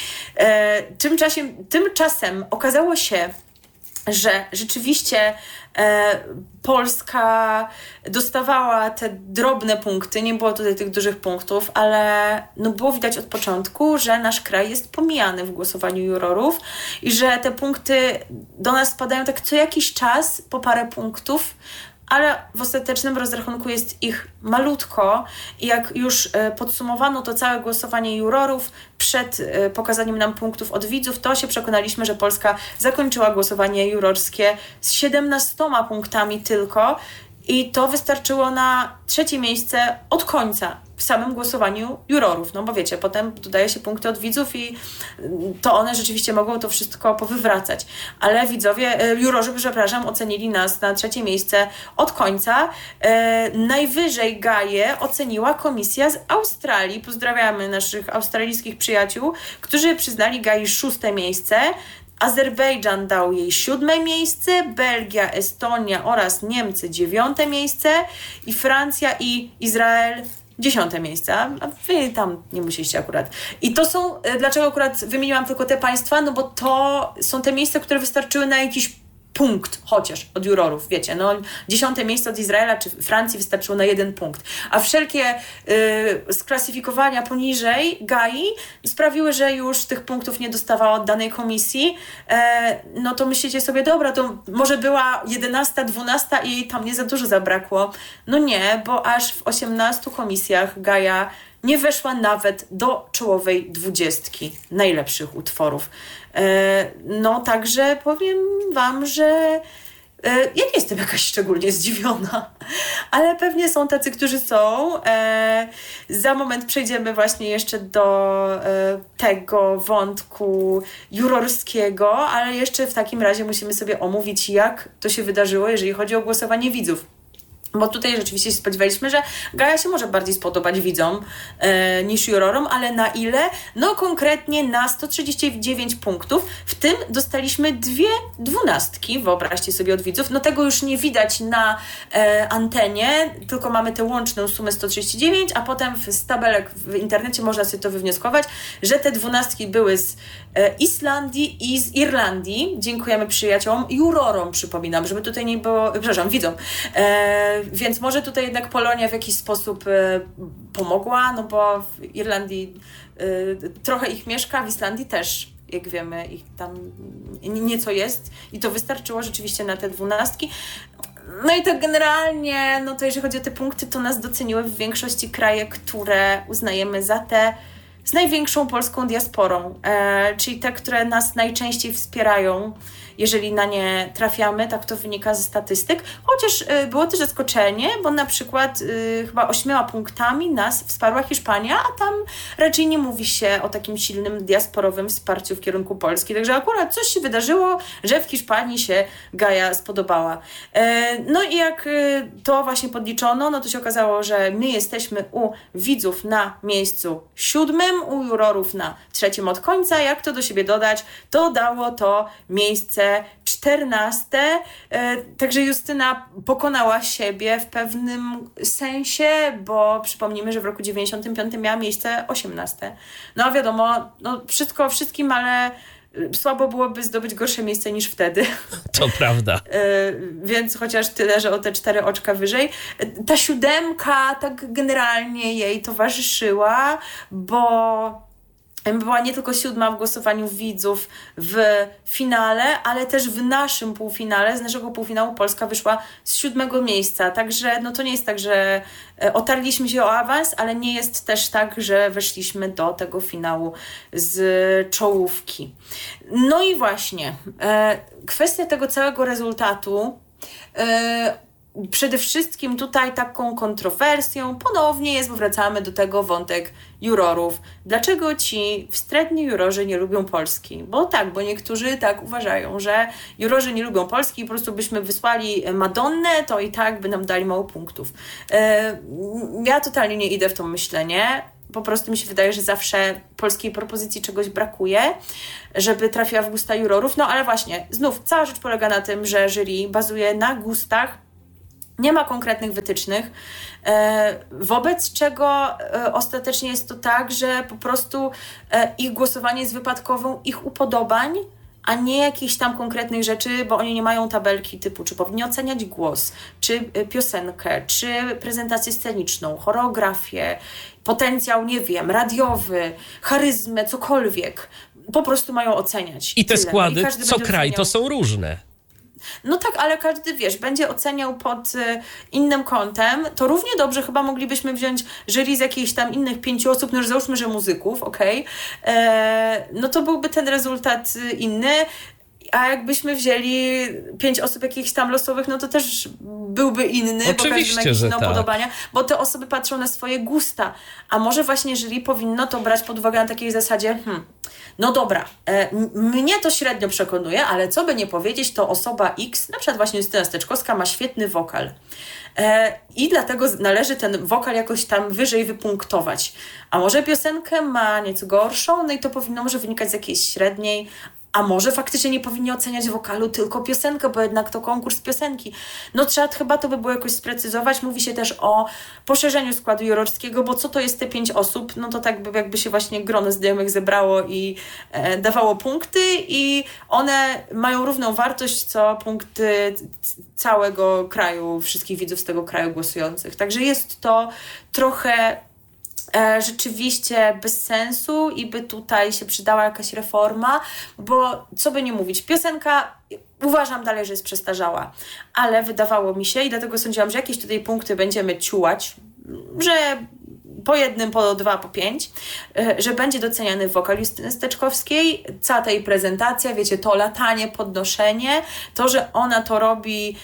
Tymczasem okazało się, że rzeczywiście Polska dostawała te drobne punkty, nie było tutaj tych dużych punktów, ale no było widać od początku, że nasz kraj jest pomijany w głosowaniu jurorów i że te punkty do nas spadają tak co jakiś czas, po parę punktów, ale w ostatecznym rozrachunku jest ich malutko i jak już podsumowano to całe głosowanie jurorów przed pokazaniem nam punktów od widzów, to się przekonaliśmy, że Polska zakończyła głosowanie jurorskie z 17 punktami tylko i to wystarczyło na 3. miejsce od końca w samym głosowaniu jurorów, no bo wiecie, potem dodaje się punkty od widzów i to one rzeczywiście mogą to wszystko powywracać, ale jurorzy, ocenili nas na 3. miejsce od końca. Najwyżej Gaję oceniła komisja z Australii. Pozdrawiamy naszych australijskich przyjaciół, którzy przyznali Gai 6. miejsce. Azerbejdżan dał jej 7. miejsce, Belgia, Estonia oraz Niemcy 9. miejsce i Francja i Izrael 10. miejsce, a wy tam nie musieliście akurat. I to są, dlaczego akurat wymieniłam tylko te państwa, no bo to są te miejsca, które wystarczyły na jakiś punkt chociaż od jurorów, wiecie, no 10. miejsce od Izraela czy Francji wystarczyło na 1 punkt, a wszelkie sklasyfikowania poniżej Gai sprawiły, że już tych punktów nie dostawała od danej komisji, no to myślicie sobie, dobra, to może była 11, 12 i jej tam nie za dużo zabrakło. No nie, bo aż w 18 komisjach Gaja nie weszła nawet do czołowej 20 najlepszych utworów. No także powiem wam, że ja nie jestem jakaś szczególnie zdziwiona, ale pewnie są tacy, którzy są. Za moment przejdziemy właśnie jeszcze do tego wątku jurorskiego, ale jeszcze w takim razie musimy sobie omówić, jak to się wydarzyło, jeżeli chodzi o głosowanie widzów. Bo tutaj rzeczywiście się spodziewaliśmy, że Gaja się może bardziej spodobać widzom niż jurorom, ale na ile? No konkretnie na 139 punktów, w tym dostaliśmy 2 12, wyobraźcie sobie, od widzów. No tego już nie widać na antenie, tylko mamy tę łączną sumę 139, a potem z tabelek w internecie można sobie to wywnioskować, że te 12 były z Islandii i z Irlandii. Dziękujemy przyjaciołom, jurorom przypominam, żeby tutaj nie było, widzom. Więc może tutaj jednak Polonia w jakiś sposób pomogła, no bo w Irlandii trochę ich mieszka, w Islandii też, jak wiemy, ich tam nieco jest i to wystarczyło rzeczywiście na te 12. No i tak generalnie, no to jeżeli chodzi o te punkty, to nas doceniły w większości kraje, które uznajemy za te z największą polską diasporą, czyli te, które nas najczęściej wspierają, jeżeli na nie trafiamy, tak to wynika ze statystyk. Chociaż było też zaskoczenie, bo na przykład chyba 8 punktami nas wsparła Hiszpania, a tam raczej nie mówi się o takim silnym diasporowym wsparciu w kierunku Polski. Także akurat coś się wydarzyło, że w Hiszpanii się Gaja spodobała. No i jak to właśnie podliczono, no to się okazało, że my jesteśmy u widzów na miejscu 7, u jurorów na 3 od końca. Jak to do siebie dodać, to dało to miejsce 14. Także Justyna pokonała siebie w pewnym sensie, bo przypomnijmy, że w roku 95 miała miejsce 18. No wiadomo, no wszystko wszystkim, ale słabo byłoby zdobyć gorsze miejsce niż wtedy. To prawda. Więc chociaż tyle, że o te 4 oczka wyżej. Ta 7 tak generalnie jej towarzyszyła, bo była nie tylko 7 w głosowaniu widzów w finale, ale też w naszym półfinale. Z naszego półfinału Polska wyszła z 7 miejsca. Także no to nie jest tak, że otarliśmy się o awans, ale nie jest też tak, że weszliśmy do tego finału z czołówki. No i właśnie, kwestia tego całego rezultatu. Przede wszystkim tutaj taką kontrowersją ponownie jest, bo wracamy do tego, wątek jurorów. Dlaczego ci wstrętni jurorzy nie lubią Polski? Bo niektórzy tak uważają, że jurorzy nie lubią Polski i po prostu byśmy wysłali Madonnę, to i tak by nam dali mało punktów. Ja totalnie nie idę w to myślenie. Po prostu mi się wydaje, że zawsze polskiej propozycji czegoś brakuje, żeby trafiła w gusta jurorów. No ale właśnie, znów cała rzecz polega na tym, że jury bazuje na gustach, nie ma konkretnych wytycznych, wobec czego ostatecznie jest to tak, że po prostu ich głosowanie jest wypadkową ich upodobań, a nie jakichś tam konkretnych rzeczy, bo oni nie mają tabelki typu, czy powinni oceniać głos, czy piosenkę, czy prezentację sceniczną, choreografię, potencjał, nie wiem, radiowy, charyzmę, cokolwiek. Po prostu mają oceniać. I te tyle. składy, co kraj, oceniał. to są różne. No tak, ale każdy, będzie oceniał pod innym kątem, to równie dobrze chyba moglibyśmy wziąć jury z jakichś tam innych 5 osób, no już załóżmy, że muzyków, okej, no to byłby ten rezultat inny, a jakbyśmy wzięli 5 osób jakichś tam losowych, no to też byłby inny, oczywiście, bo każdy ma jakieś inne tak. upodobania, bo te osoby patrzą na swoje gusta, a może właśnie jury powinno to brać pod uwagę na takiej zasadzie, no dobra, mnie to średnio przekonuje, ale co by nie powiedzieć, to osoba X, na przykład właśnie Justyna Steczkowska, ma świetny wokal. I dlatego należy ten wokal jakoś tam wyżej wypunktować. A może piosenkę ma nieco gorszą, no i to powinno może wynikać z jakiejś średniej, a może faktycznie nie powinni oceniać wokalu, tylko piosenkę, bo jednak to konkurs piosenki. No trzeba chyba to by było jakoś sprecyzować. Mówi się też o poszerzeniu składu jurorskiego, bo co to jest te 5 osób? No to tak jakby się właśnie grono znajomych zebrało i dawało punkty i one mają równą wartość co punkty całego kraju, wszystkich widzów z tego kraju głosujących. Także jest to trochę rzeczywiście bez sensu i by tutaj się przydała jakaś reforma, bo co by nie mówić, piosenka uważam dalej, że jest przestarzała, ale wydawało mi się i dlatego sądziłam, że jakieś tutaj punkty będziemy ciułać, że po 1, po 2, po 5, że będzie doceniany wokal Justyny Steczkowskiej, cała ta jej prezentacja, wiecie, to latanie, podnoszenie, to, że ona to robi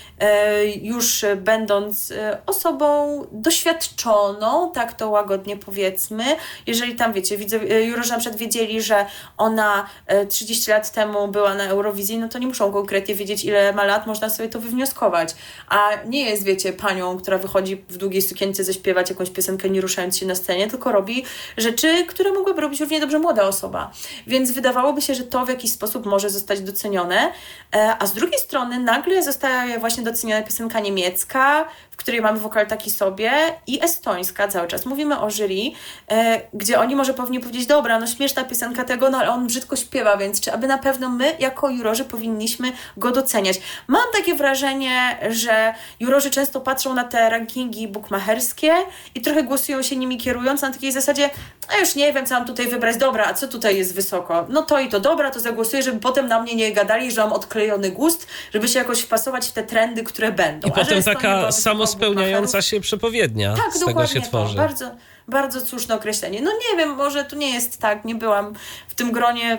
już będąc osobą doświadczoną, tak to łagodnie powiedzmy. Jeżeli tam, wiecie, jurorzy na przykład wiedzieli, że ona 30 lat temu była na Eurowizji, no to nie muszą konkretnie wiedzieć, ile ma lat, można sobie to wywnioskować. A nie jest, wiecie, panią, która wychodzi w długiej sukience zaśpiewać jakąś piosenkę, nie ruszając się na scenie, tylko robi rzeczy, które mogłaby robić równie dobrze młoda osoba. Więc wydawałoby się, że to w jakiś sposób może zostać docenione, a z drugiej strony nagle zostaje właśnie doceniona piosenka niemiecka, w której mamy wokal taki sobie, i estońska cały czas. Mówimy o jury, gdzie oni może powinni powiedzieć, dobra, no śmieszna piosenka tego, no ale on brzydko śpiewa, więc czy aby na pewno my jako jurorzy powinniśmy go doceniać. Mam takie wrażenie, że jurorzy często patrzą na te rankingi bukmacherskie i trochę głosują się nimi kierując na takiej zasadzie, a już nie wiem, co mam tutaj wybrać, dobra, a co tutaj jest wysoko? No to i to dobra, to zagłosuję, żeby potem na mnie nie gadali, że mam odklejony gust, żeby się jakoś wpasować w te trendy, które będą. I potem taka samospełniająca się przepowiednia tak, z tego się tworzy. Bardzo, bardzo słuszne określenie. No nie wiem, może tu nie jest tak, nie byłam w tym gronie,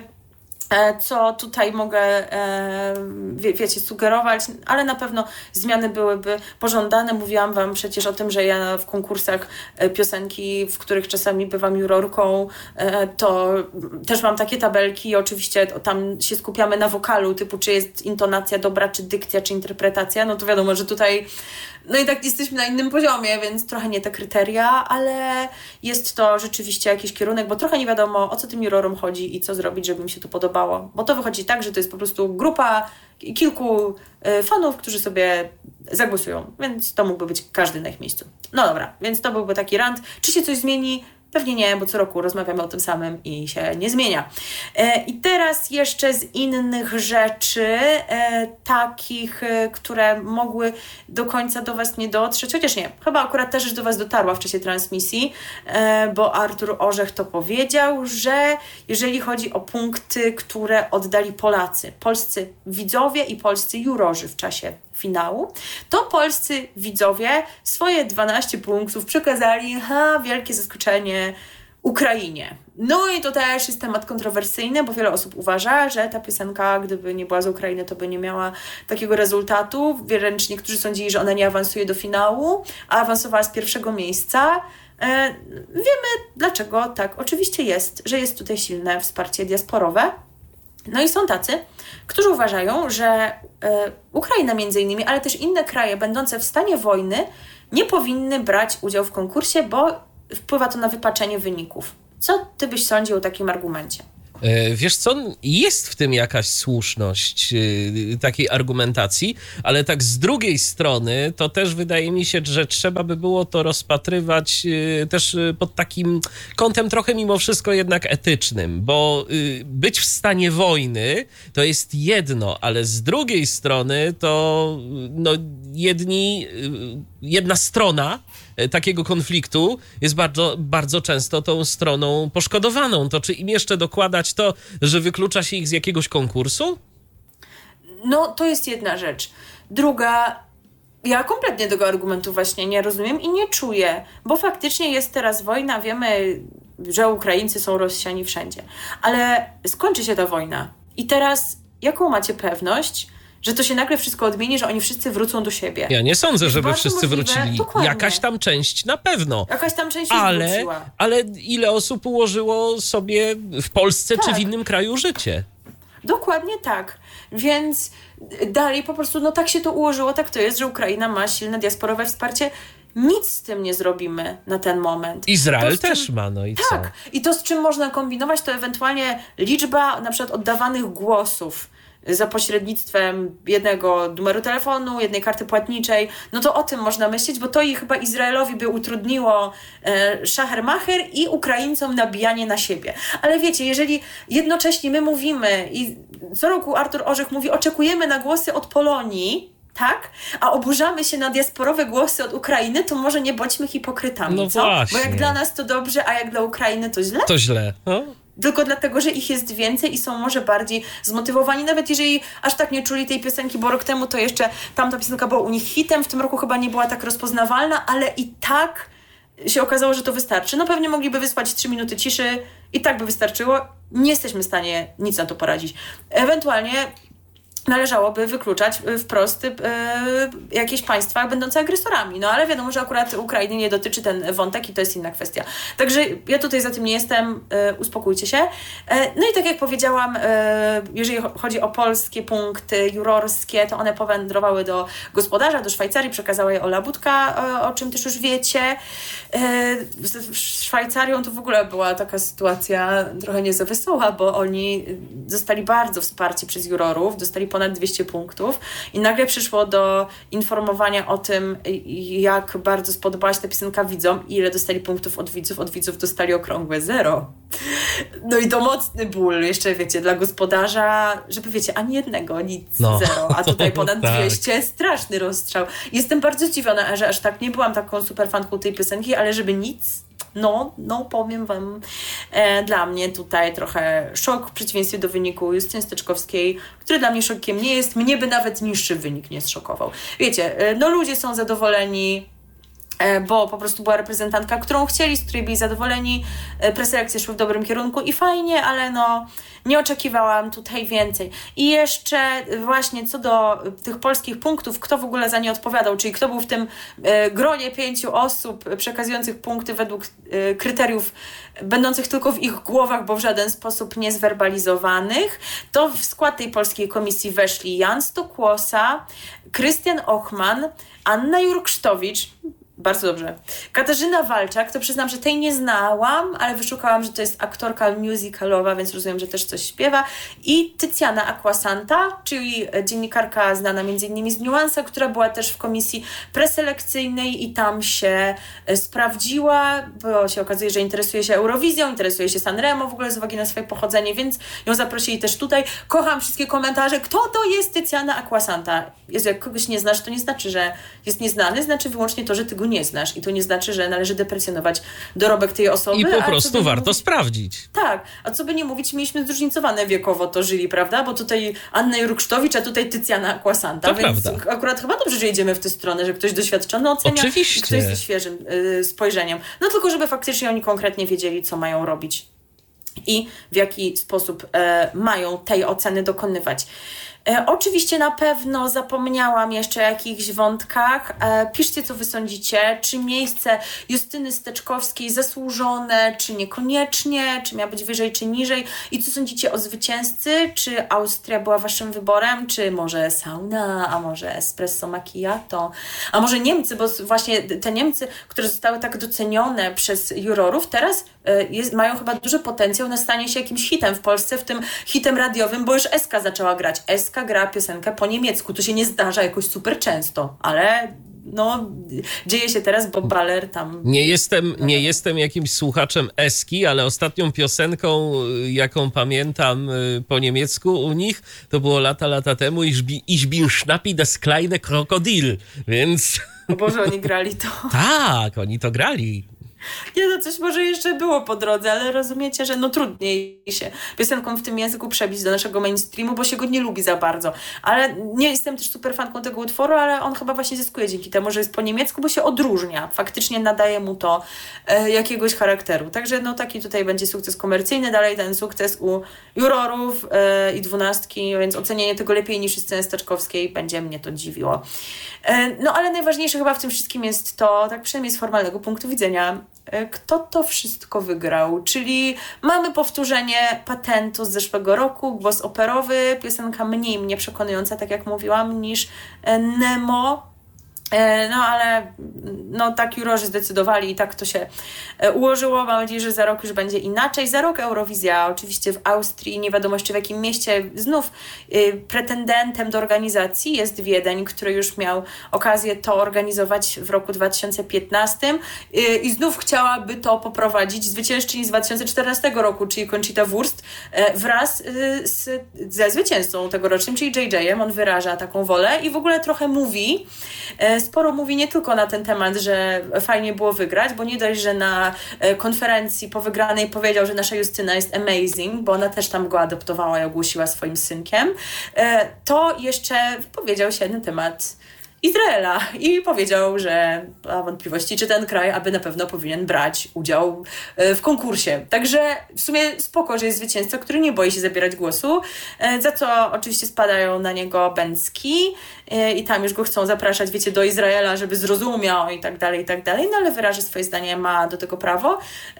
co tutaj mogę, wiecie, sugerować, ale na pewno zmiany byłyby pożądane. Mówiłam Wam przecież o tym, że ja w konkursach piosenki, w których czasami bywam jurorką, to też mam takie tabelki i oczywiście tam się skupiamy na wokalu, typu czy jest intonacja dobra, czy dykcja, czy interpretacja, no to wiadomo, że tutaj no i tak jesteśmy na innym poziomie, więc trochę nie te kryteria, ale jest to rzeczywiście jakiś kierunek, bo trochę nie wiadomo, o co tym jurorom chodzi i co zrobić, żeby mi się to podobało. Bo to wychodzi tak, że to jest po prostu grupa kilku fanów, którzy sobie zagłosują, więc to mógłby być każdy na ich miejscu. No dobra, więc to byłby taki rant. Czy się coś zmieni? Pewnie nie, bo co roku rozmawiamy o tym samym i się nie zmienia. I teraz jeszcze z innych rzeczy, takich, które mogły do końca do Was nie dotrzeć, chociaż nie, chyba akurat ta rzecz do Was dotarła w czasie transmisji, bo Artur Orzech to powiedział, że jeżeli chodzi o punkty, które oddali Polacy, polscy widzowie i polscy jurorzy w czasie finału, to polscy widzowie swoje 12 punktów przekazali, wielkie zaskoczenie, Ukrainie. No i to też jest temat kontrowersyjny, bo wiele osób uważa, że ta piosenka, gdyby nie była z Ukrainy, to by nie miała takiego rezultatu. Wręcz niektórzy sądzili, że ona nie awansuje do finału, a awansowała z pierwszego miejsca. Wiemy dlaczego tak oczywiście jest, że jest tutaj silne wsparcie diasporowe. No i są tacy, którzy uważają, że Ukraina między innymi, ale też inne kraje będące w stanie wojny nie powinny brać udziału w konkursie, bo wpływa to na wypaczenie wyników. Co ty byś sądził o takim argumencie? Wiesz co, jest w tym jakaś słuszność takiej argumentacji, ale tak z drugiej strony to też wydaje mi się, że trzeba by było to rozpatrywać też pod takim kątem trochę mimo wszystko jednak etycznym, bo być w stanie wojny to jest jedno, ale z drugiej strony to jedna strona takiego konfliktu jest bardzo, bardzo często tą stroną poszkodowaną. To czy im jeszcze dokładać to, że wyklucza się ich z jakiegoś konkursu? No, to jest jedna rzecz. Druga, ja kompletnie tego argumentu właśnie nie rozumiem i nie czuję, bo faktycznie jest teraz wojna, wiemy, że Ukraińcy są rozsiani wszędzie. Ale skończy się ta wojna i teraz jaką macie pewność, że to się nagle wszystko odmieni, że oni wszyscy wrócą do siebie? Ja nie sądzę, żeby wszyscy wrócili. Dokładnie. Jakaś tam część na pewno. Jakaś tam część wróciła. Ale ile osób ułożyło sobie w Polsce czy w innym kraju życie? Dokładnie tak. Więc dalej po prostu, tak się to ułożyło, tak to jest, że Ukraina ma silne diasporowe wsparcie. Nic z tym nie zrobimy na ten moment. Izrael też ma, no i tak. co? I to, z czym można kombinować, to ewentualnie liczba na przykład oddawanych głosów za pośrednictwem jednego numeru telefonu, jednej karty płatniczej, no to o tym można myśleć, bo to i chyba Izraelowi by utrudniło szacher-macher i Ukraińcom nabijanie na siebie. Ale wiecie, jeżeli jednocześnie my mówimy i co roku Artur Orzech mówi, oczekujemy na głosy od Polonii, tak? A oburzamy się na diasporowe głosy od Ukrainy, to może nie bądźmy hipokrytami, no co? Właśnie. Bo jak dla nas to dobrze, a jak dla Ukrainy to źle? To źle, no. Tylko dlatego, że ich jest więcej i są może bardziej zmotywowani, nawet jeżeli aż tak nie czuli tej piosenki, bo rok temu to jeszcze tamta piosenka była u nich hitem, w tym roku chyba nie była tak rozpoznawalna, ale i tak się okazało, że to wystarczy. No pewnie mogliby wysłać 3 minuty ciszy i tak by wystarczyło. Nie jesteśmy w stanie nic na to poradzić. Ewentualnie należałoby wykluczać wprost jakieś państwa będące agresorami. No ale wiadomo, że akurat Ukrainy nie dotyczy ten wątek i to jest inna kwestia. Także ja tutaj za tym nie jestem, uspokójcie się. No i tak jak powiedziałam, jeżeli chodzi o polskie punkty jurorskie, to one powędrowały do gospodarza, do Szwajcarii, przekazała je Ola Budka, o czym też już wiecie. Z Szwajcarią to w ogóle była taka sytuacja trochę nie za wesoła, bo oni zostali bardzo wsparci przez jurorów, dostali ponad 200 punktów i nagle przyszło do informowania o tym, jak bardzo spodobała się ta piosenka widzom i ile dostali punktów od widzów. Od widzów dostali okrągłe 0. No i to mocny ból, jeszcze wiecie, dla gospodarza, żeby wiecie, ani jednego, nic, 0, a tutaj ponad 200, straszny rozstrzał. Jestem bardzo zdziwiona, że aż tak nie byłam taką super fanką tej piosenki, ale żeby nic, no powiem wam, dla mnie tutaj trochę szok w przeciwieństwie do wyniku Justyny Steczkowskiej, który dla mnie szokiem nie jest, mnie by nawet niższy wynik nie zszokował. Wiecie, ludzie są zadowoleni, bo po prostu była reprezentantka, którą chcieli, z której byli zadowoleni, preselekcje szły w dobrym kierunku i fajnie, ale nie oczekiwałam tutaj więcej. I jeszcze właśnie co do tych polskich punktów, kto w ogóle za nie odpowiadał, czyli kto był w tym gronie 5 osób przekazujących punkty według kryteriów będących tylko w ich głowach, bo w żaden sposób nie zwerbalizowanych, to w skład tej polskiej komisji weszli Jan Stokłosa, Krystian Ochman, Anna Jurksztowicz, Bardzo dobrze. Katarzyna Walczak, to przyznam, że tej nie znałam, ale wyszukałam, że to jest aktorka musicalowa, więc rozumiem, że też coś śpiewa. I Tycjana Aquasanta, czyli dziennikarka znana m.in. z Nuansa, która była też w komisji preselekcyjnej i tam się sprawdziła, bo się okazuje, że interesuje się Eurowizją, interesuje się Sanremo w ogóle z uwagi na swoje pochodzenie, więc ją zaprosili też tutaj. Kocham wszystkie komentarze. Kto to jest Tycjana Aquasanta? Jezu, jak kogoś nie znasz, to nie znaczy, że jest nieznany, znaczy wyłącznie to, że ty go nie znasz i to nie znaczy, że należy deprecjonować dorobek tej osoby. I po prostu warto sprawdzić. Tak, a co by nie mówić, mieliśmy zróżnicowane wiekowo to jury, prawda? Bo tutaj Anna Jurksztowicz, a tutaj Tycjana Aquasanta, to więc prawda. Akurat chyba dobrze, że jedziemy w tę stronę, że ktoś doświadczony ocenia Oczywiście. i ktoś ze świeżym spojrzeniem. No tylko, żeby faktycznie oni konkretnie wiedzieli, co mają robić i w jaki sposób mają tej oceny dokonywać. Oczywiście na pewno zapomniałam jeszcze o jakichś wątkach. Piszcie, co wy sądzicie. Czy miejsce Justyny Steczkowskiej zasłużone, czy niekoniecznie, czy miała być wyżej, czy niżej. I co sądzicie o zwycięzcy? Czy Austria była waszym wyborem? Czy może sauna, a może espresso macchiato? A może Niemcy, bo właśnie te Niemcy, które zostały tak docenione przez jurorów, teraz mają chyba duży potencjał na stanie się jakimś hitem w Polsce, w tym hitem radiowym, bo już SK zaczęła grać. SK gra piosenkę po niemiecku. To się nie zdarza jakoś super często, ale no, dzieje się teraz, bo Baller tam... Nie jestem jakimś słuchaczem Eski, ale ostatnią piosenką, jaką pamiętam po niemiecku u nich, to było lata temu Ich bin Schnappi das kleine Krokodil, więc... O Boże, oni grali to. Tak, oni to grali. Nie, no coś może jeszcze było po drodze, ale rozumiecie, że no trudniej się piosenką w tym języku przebić do naszego mainstreamu, bo się go nie lubi za bardzo. Ale nie jestem też super fanką tego utworu, ale on chyba właśnie zyskuje dzięki temu, że jest po niemiecku, bo się odróżnia. Faktycznie nadaje mu to jakiegoś charakteru. Także no taki tutaj będzie sukces komercyjny, dalej ten sukces u jurorów i 12, więc ocenienie tego lepiej niż sceny Steczkowskiej będzie mnie to dziwiło. No ale najważniejsze chyba w tym wszystkim jest to, tak przynajmniej z formalnego punktu widzenia, kto to wszystko wygrał. Czyli mamy powtórzenie patentu z zeszłego roku, głos operowy, piosenka mniej mnie przekonująca, tak jak mówiłam, niż Nemo. No ale no tak jurorzy zdecydowali i tak to się ułożyło. Mam nadzieję, że za rok już będzie inaczej. Za rok Eurowizja oczywiście w Austrii, nie wiadomo jeszcze w jakim mieście. Znów pretendentem do organizacji jest Wiedeń, który już miał okazję to organizować w roku 2015 i znów chciałaby to poprowadzić zwyciężczyni z 2014 roku, czyli Conchita Wurst, wraz ze zwycięzcą tegorocznym, czyli JJ-em. On wyraża taką wolę i w ogóle trochę mówi, sporo mówi nie tylko na ten temat, że fajnie było wygrać, bo nie dość, że na konferencji po wygranej powiedział, że nasza Justyna jest amazing, bo ona też tam go adoptowała i ogłosiła swoim synkiem, to jeszcze powiedział się na temat Izraela i powiedział, że ma wątpliwości, czy ten kraj aby na pewno powinien brać udział w konkursie. Także w sumie spoko, że jest zwycięzca, który nie boi się zabierać głosu, za co oczywiście spadają na niego bęcki i tam już go chcą zapraszać, wiecie, do Izraela, żeby zrozumiał i tak dalej, no ale wyraży swoje zdanie, ma do tego prawo.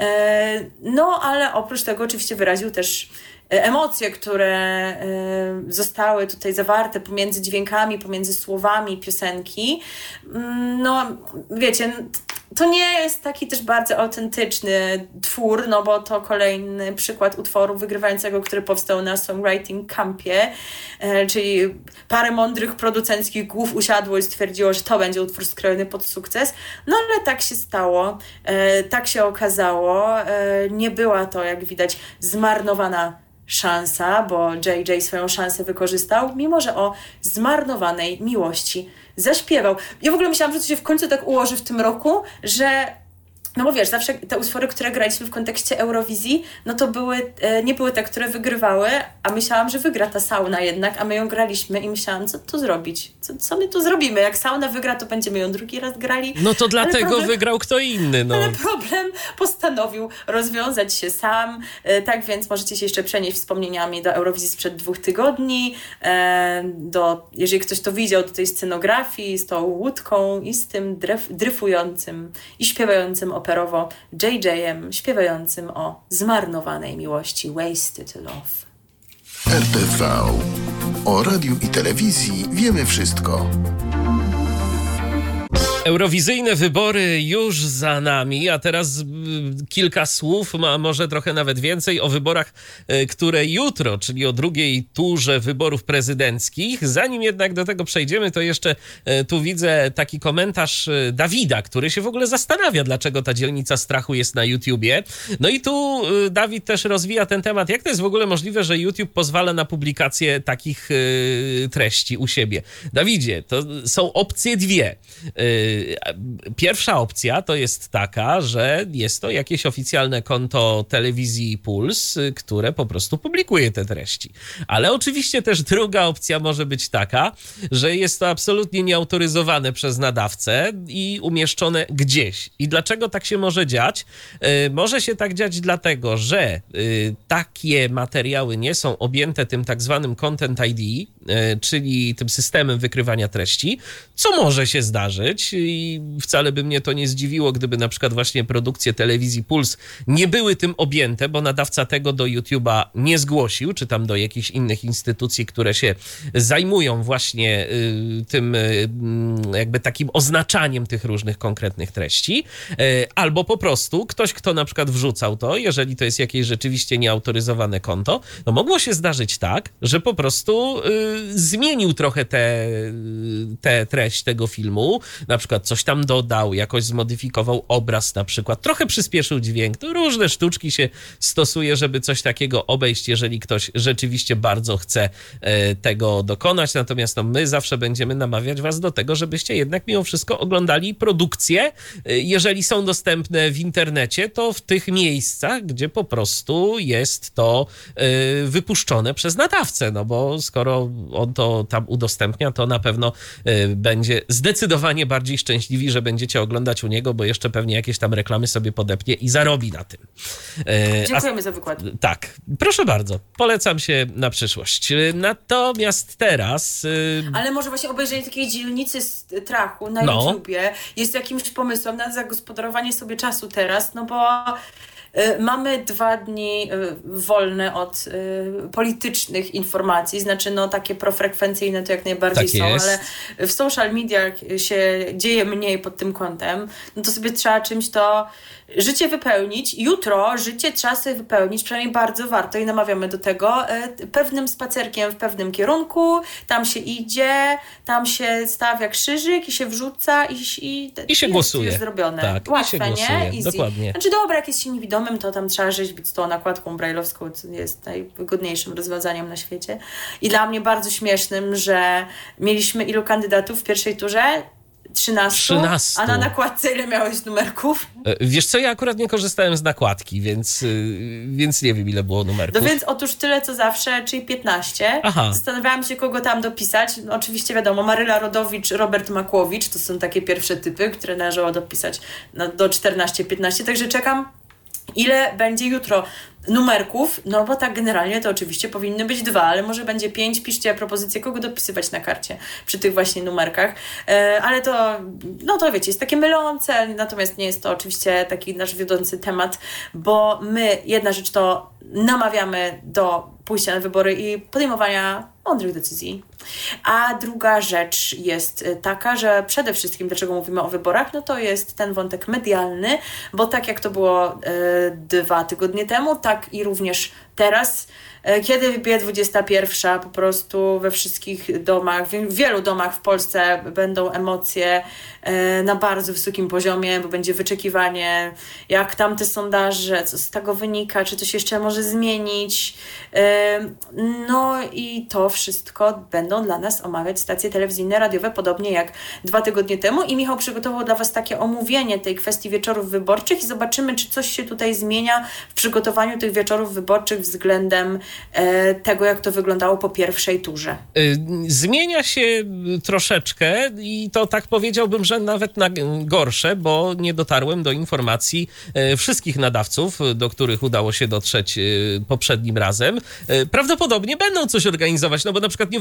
No ale oprócz tego oczywiście wyraził też emocje, które zostały tutaj zawarte pomiędzy dźwiękami, pomiędzy słowami piosenki. No, wiecie, to nie jest taki też bardzo autentyczny twór, no bo to kolejny przykład utworu wygrywającego, który powstał na Songwriting Campie, czyli parę mądrych producenckich głów usiadło i stwierdziło, że to będzie utwór skrojony pod sukces. No ale tak się stało, tak się okazało. Nie była to, jak widać, zmarnowana szansa, bo JJ swoją szansę wykorzystał, mimo że o zmarnowanej miłości zaśpiewał. Ja w ogóle myślałam, że to się w końcu tak ułoży w tym roku, że no bo wiesz, zawsze te utwory, które graliśmy w kontekście Eurowizji, no to nie były te, które wygrywały, a myślałam, że wygra ta sauna jednak, a my ją graliśmy i myślałam, co tu zrobić? Co my tu zrobimy? Jak sauna wygra, to będziemy ją drugi raz grali. No to dlatego wygrał kto inny. No. Ale problem postanowił rozwiązać się sam, tak więc możecie się jeszcze przenieść wspomnieniami do Eurowizji sprzed 2 tygodni, jeżeli ktoś to widział, do tej scenografii z tą łódką i z tym dryfującym i śpiewającym operowo JJ-em śpiewającym o zmarnowanej miłości, Wasted Love. RTV. O radiu i telewizji wiemy wszystko. Eurowizyjne wybory już za nami, a teraz kilka słów, a może trochę nawet więcej o wyborach, które jutro, czyli o drugiej turze wyborów prezydenckich. Zanim jednak do tego przejdziemy, to jeszcze tu widzę taki komentarz Dawida, który się w ogóle zastanawia, dlaczego ta dzielnica strachu jest na YouTubie. No i tu Dawid też rozwija ten temat, jak to jest w ogóle możliwe, że YouTube pozwala na publikację takich treści u siebie. Dawidzie, to są opcje dwie. Pierwsza opcja to jest taka, że jest to jakieś oficjalne konto telewizji Puls, które po prostu publikuje te treści. Ale oczywiście też druga opcja może być taka, że jest to absolutnie nieautoryzowane przez nadawcę i umieszczone gdzieś. I dlaczego tak się może dziać? Może się tak dziać dlatego, że takie materiały nie są objęte tym tak zwanym Content ID, czyli tym systemem wykrywania treści, co może się zdarzyć i wcale by mnie to nie zdziwiło, gdyby na przykład właśnie produkcje telewizji Puls nie były tym objęte, bo nadawca tego do YouTube'a nie zgłosił, czy tam do jakichś innych instytucji, które się zajmują właśnie tym jakby takim oznaczaniem tych różnych konkretnych treści, albo po prostu ktoś, kto na przykład wrzucał to, jeżeli to jest jakieś rzeczywiście nieautoryzowane konto, no mogło się zdarzyć tak, że po prostu zmienił trochę tę treść tego filmu, na przykład coś tam dodał, jakoś zmodyfikował obraz na przykład, trochę przyspieszył dźwięk, to różne sztuczki się stosuje, żeby coś takiego obejść, jeżeli ktoś rzeczywiście bardzo chce tego dokonać, natomiast no, my zawsze będziemy namawiać was do tego, żebyście jednak mimo wszystko oglądali produkcje, jeżeli są dostępne w internecie, to w tych miejscach, gdzie po prostu jest to wypuszczone przez nadawcę, no bo skoro on to tam udostępnia, to na pewno będzie zdecydowanie bardziej szczęśliwi, że będziecie oglądać u niego, bo jeszcze pewnie jakieś tam reklamy sobie podepnie i zarobi na tym. Dziękujemy za wykład. Tak, proszę bardzo. Polecam się na przyszłość. Natomiast teraz... Ale może właśnie obejrzenie takiej dzielnicy strachu na YouTubie jest jakimś pomysłem na zagospodarowanie sobie czasu teraz, no bo mamy 2 dni wolne od politycznych informacji, znaczy no takie profrekwencyjne to jak najbardziej tak są, ale w social mediach się dzieje mniej pod tym kątem, no to sobie trzeba czymś to życie wypełnić. Jutro życie trzeba sobie wypełnić, przynajmniej bardzo warto i namawiamy do tego, pewnym spacerkiem w pewnym kierunku, tam się idzie, tam się stawia krzyżyk i się wrzuca i się głosuje. Jest zrobione. Tak, łatwe, i się głosuje. nie? Easy. Dokładnie. Znaczy dobra, jak jest się niewidomym, to tam trzeba rzeźbić z tą nakładką brajlowską, co jest najwygodniejszym rozwiązaniem na świecie. I dla mnie bardzo śmiesznym, że mieliśmy ilu kandydatów w pierwszej turze? 13, a na nakładce ile miałeś numerków? Wiesz co, ja akurat nie korzystałem z nakładki, więc nie wiem, ile było numerków. No więc otóż tyle co zawsze, czyli 15. Aha. Zastanawiałam się, kogo tam dopisać. No, oczywiście wiadomo, Maryla Rodowicz, Robert Makłowicz, to są takie pierwsze typy, które należało dopisać do 14-15, także czekam, ile będzie jutro numerków, no bo tak generalnie to oczywiście powinny być 2, ale może będzie 5. Piszcie propozycję, kogo dopisywać na karcie przy tych właśnie numerkach, ale to, no to wiecie, jest takie mylące, natomiast nie jest to oczywiście taki nasz wiodący temat, bo my, jedna rzecz to namawiamy do pójścia na wybory i podejmowania mądrych decyzji. A druga rzecz jest taka, że przede wszystkim, dlaczego mówimy o wyborach, no to jest ten wątek medialny, bo tak jak to było 2 tygodnie temu, tak i również teraz, kiedy wybije 21, po prostu we wszystkich domach, w wielu domach w Polsce będą emocje na bardzo wysokim poziomie, bo będzie wyczekiwanie, jak tam te sondaże, co z tego wynika, czy to się jeszcze może zmienić. No i to wszystko będą dla nas omawiać stacje telewizyjne, radiowe, podobnie jak 2 tygodnie temu i Michał przygotował dla was takie omówienie tej kwestii wieczorów wyborczych i zobaczymy, czy coś się tutaj zmienia w przygotowaniu tych wieczorów wyborczych względem tego, jak to wyglądało po pierwszej turze. Zmienia się troszeczkę i to tak powiedziałbym, że nawet na gorsze, bo nie dotarłem do informacji wszystkich nadawców, do których udało się dotrzeć poprzednim razem. Prawdopodobnie będą coś organizować, no bo na przykład nie wyobrażam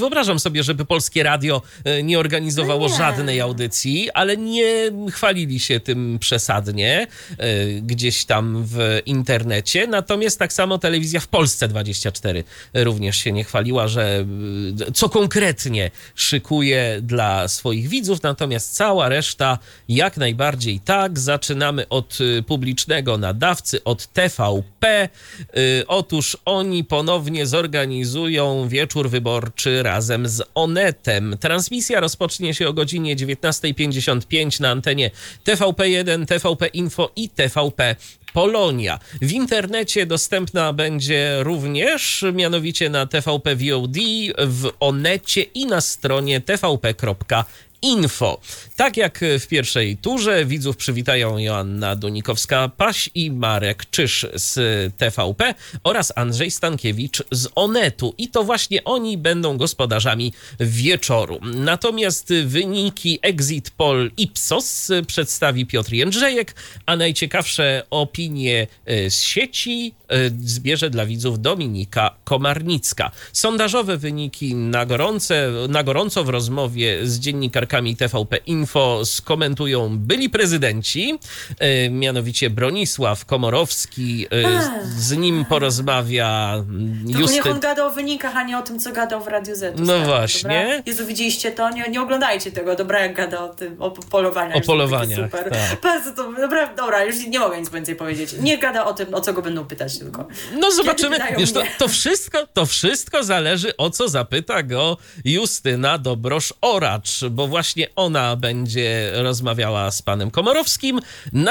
sobie, żeby Polskie Radio nie organizowało żadnej audycji, ale nie chwalili się tym przesadnie gdzieś tam w internecie. Natomiast tak samo Telewizja w Polsce 24 również się nie chwaliła, że co konkretnie szykuje dla swoich widzów, natomiast cała reszta jak najbardziej tak. Zaczynamy od publicznego nadawcy, od TVP. Otóż oni ponownie zorganizują wieczór wyborczy razem z Onetem. Transmisja rozpocznie się o godzinie 19:55 na antenie TVP1, TVP Info i TVP Polonia. W internecie dostępna będzie również, mianowicie na TVP VOD, w Onecie i na stronie tvp.info. Tak jak w pierwszej turze widzów przywitają Joanna Dunikowska-Paś i Marek Czyż z TVP oraz Andrzej Stankiewicz z Onetu. I to właśnie oni będą gospodarzami wieczoru. Natomiast wyniki Exit Poll Ipsos przedstawi Piotr Jędrzejek, a najciekawsze opinie z sieci zbierze dla widzów Dominika Komarnicka. Sondażowe wyniki na gorąco w rozmowie z dziennikarkami TVP Info skomentują byli prezydenci, mianowicie Bronisław Komorowski, z nim porozmawia Tylko niech on gada o wynikach, a nie o tym, co gadał w Radiu Z. No właśnie. Dobra? Jezu, widzieliście to? Nie oglądajcie tego. Dobra, jak gada o tym, o polowaniach. O polowaniach, super. tak. Bardzo to, dobra, już nie mogę nic więcej powiedzieć. Nie gada o tym, o co go będą pytać tylko. No zobaczymy. Wiesz, to wszystko zależy, o co zapyta go Justyna Dobrosz-Oracz, bo właśnie ona będzie rozmawiała z panem Komorowskim.